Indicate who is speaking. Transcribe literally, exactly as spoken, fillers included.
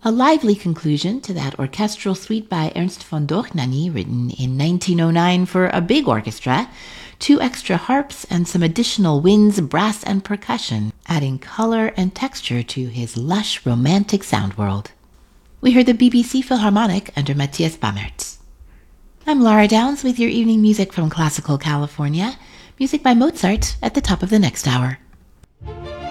Speaker 1: A lively conclusion to that orchestral suite by Ernst von Dohnanyi, written in nineteen oh nine for a big orchestra, two extra harps and some additional winds, brass, and percussion, adding color and texture to his lush, romantic sound world. We heard the B B C Philharmonic under Matthias Bammertz. I'm Laura Downs with your evening music from Classical California, music by Mozart at the top of the next hour.